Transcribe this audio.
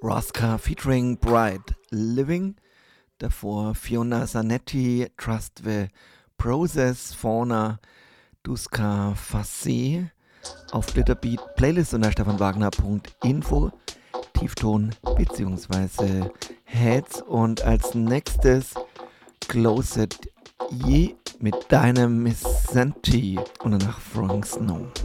Raska featuring Bright Living. Davor Fiona Zanetti, Trust the Process, Fauna, Duska Fassé. Auf Glitterbeat Playlist unter stefanwagner.info, Tiefton bzw. Heads. Und als nächstes Closet Ye mit deinem Miss Santi und danach Frank Snow.